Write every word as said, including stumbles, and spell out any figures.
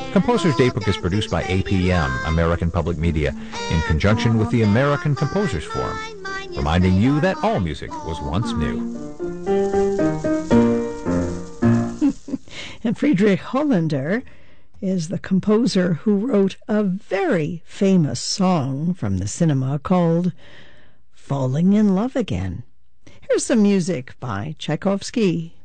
Composer's Datebook is produced by A P M, American Public Media, in conjunction with the American Composers Forum, reminding you that all music was once new. And Friedrich Hollander is the composer who wrote a very famous song from the cinema called Falling in Love Again. Here's some music by Tchaikovsky.